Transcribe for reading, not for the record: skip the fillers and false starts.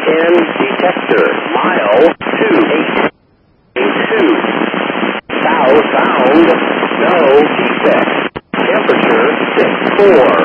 10 detector. Mile 2882. Southbound, no defect. Temperature 64.